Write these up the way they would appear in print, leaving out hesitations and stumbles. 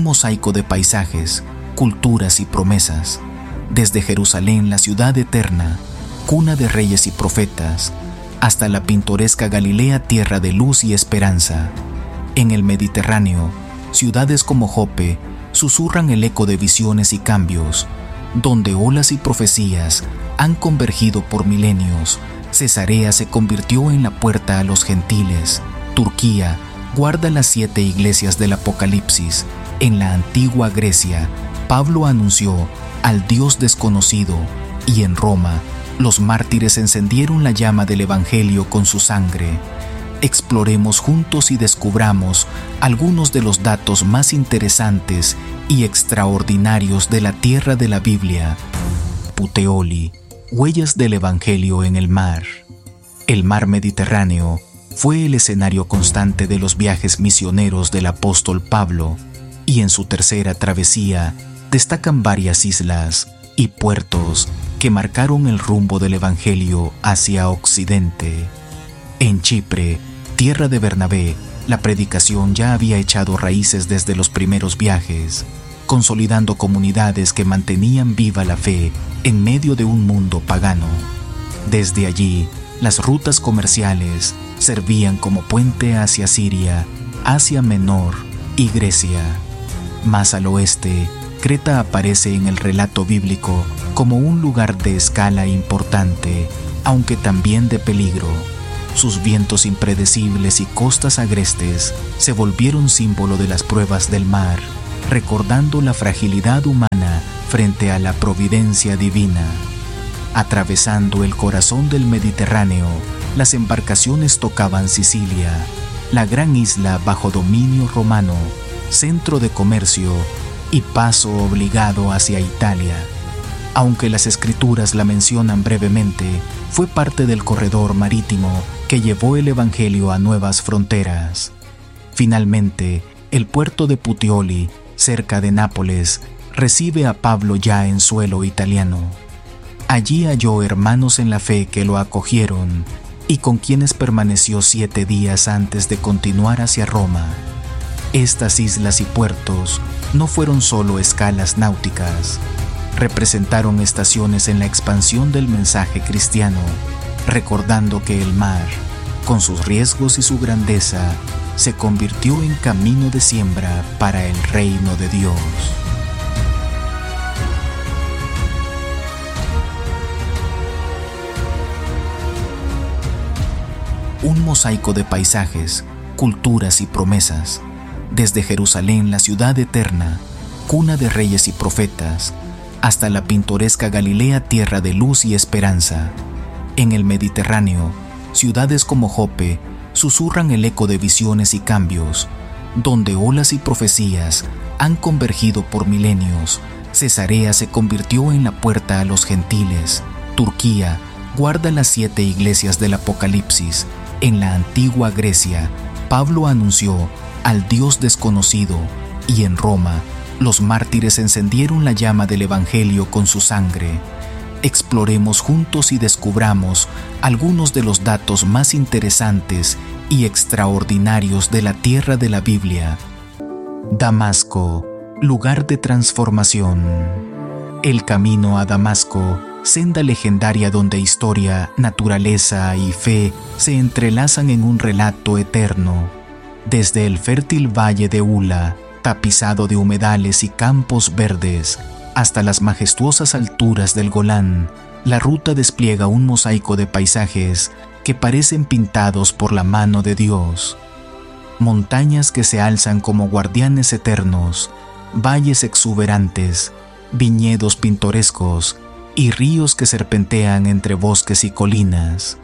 mosaico de paisajes, culturas y promesas, desde Jerusalén, la ciudad eterna, cuna de reyes y profetas, hasta la pintoresca Galilea, tierra de luz y esperanza. En el Mediterráneo, ciudades como Jope susurran el eco de visiones y cambios, donde olas y profecías han convergido por milenios. Cesarea se convirtió en la puerta a los gentiles. Turquía guarda las 7 iglesias del Apocalipsis. En la antigua Grecia, Pablo anunció al Dios desconocido, y en Roma, los mártires encendieron la llama del Evangelio con su sangre. Exploremos juntos y descubramos algunos de los datos más interesantes y extraordinarios de la tierra de la Biblia. Puteoli, huellas del Evangelio en el mar. El mar Mediterráneo fue el escenario constante de los viajes misioneros del apóstol Pablo, y en su tercera travesía destacan varias islas y puertos que marcaron el rumbo del Evangelio hacia Occidente. En Chipre, tierra de Bernabé, la predicación ya había echado raíces desde los primeros viajes, consolidando comunidades que mantenían viva la fe en medio de un mundo pagano. Desde allí, las rutas comerciales servían como puente hacia Siria, Asia Menor y Grecia. Más al oeste, Creta aparece en el relato bíblico como un lugar de escala importante, aunque también de peligro. Sus vientos impredecibles y costas agrestes se volvieron símbolo de las pruebas del mar, recordando la fragilidad humana frente a la providencia divina. Atravesando el corazón del Mediterráneo, las embarcaciones tocaban Sicilia, la gran isla bajo dominio romano, centro de comercio y paso obligado hacia Italia. Aunque las escrituras la mencionan brevemente, fue parte del corredor marítimo que llevó el Evangelio a nuevas fronteras. Finalmente, el puerto de Puteoli, cerca de Nápoles, recibe a Pablo ya en suelo italiano. Allí halló hermanos en la fe que lo acogieron y con quienes permaneció 7 días antes de continuar hacia Roma. Estas islas y puertos no fueron solo escalas náuticas, representaron estaciones en la expansión del mensaje cristiano, recordando que el mar, con sus riesgos y su grandeza, se convirtió en camino de siembra para el reino de Dios. Un mosaico de paisajes, culturas y promesas, desde Jerusalén, la ciudad eterna, cuna de reyes y profetas, hasta la pintoresca Galilea, tierra de luz y esperanza. En el Mediterráneo, ciudades como Jope susurran el eco de visiones y cambios, donde olas y profecías han convergido por milenios. Cesarea se convirtió en la puerta a los gentiles. Turquía guarda las 7 iglesias del Apocalipsis. En la antigua Grecia, Pablo anunció al Dios desconocido, y en Roma, los mártires encendieron la llama del Evangelio con su sangre. Exploremos juntos y descubramos algunos de los datos más interesantes y extraordinarios de la tierra de la Biblia. Damasco, lugar de transformación. El camino a Damasco, senda legendaria donde historia, naturaleza y fe se entrelazan en un relato eterno. Desde el fértil valle de Ula, tapizado de humedales y campos verdes, hasta las majestuosas alturas del Golán, la ruta despliega un mosaico de paisajes que parecen pintados por la mano de Dios. Montañas que se alzan como guardianes eternos, valles exuberantes, viñedos pintorescos y ríos que serpentean entre bosques y colinas.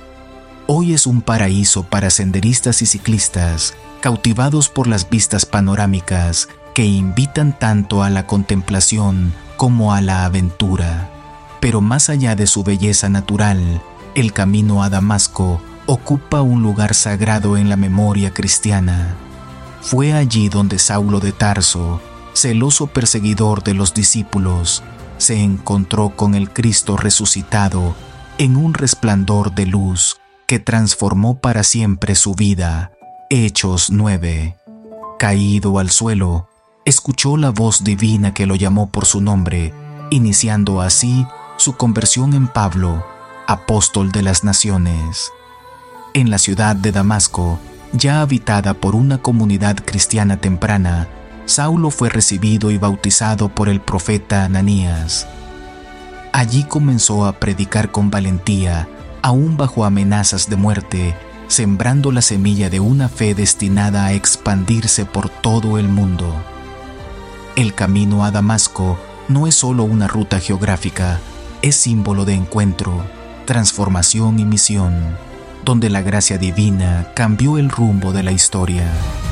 Hoy es un paraíso para senderistas y ciclistas, cautivados por las vistas panorámicas que invitan tanto a la contemplación como a la aventura. Pero más allá de su belleza natural, el camino a Damasco ocupa un lugar sagrado en la memoria cristiana. Fue allí donde Saulo de Tarso, celoso perseguidor de los discípulos, se encontró con el Cristo resucitado en un resplandor de luz que transformó para siempre su vida. Hechos 9. Caído al suelo, escuchó la voz divina que lo llamó por su nombre, iniciando así su conversión en Pablo, apóstol de las naciones. En la ciudad de Damasco, ya habitada por una comunidad cristiana temprana, Saulo fue recibido y bautizado por el profeta Ananías. Allí comenzó a predicar con valentía, aún bajo amenazas de muerte, sembrando la semilla de una fe destinada a expandirse por todo el mundo. El camino a Damasco no es solo una ruta geográfica, es símbolo de encuentro, transformación y misión, donde la gracia divina cambió el rumbo de la historia.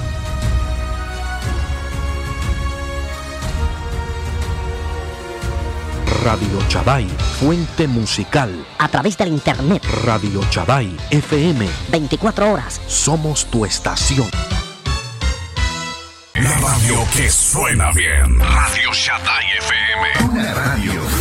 Radio Chaday, fuente musical. A través del internet. Radio Chaday FM. 24 horas. Somos tu estación. La radio que suena bien. Radio Chaday FM. Una radio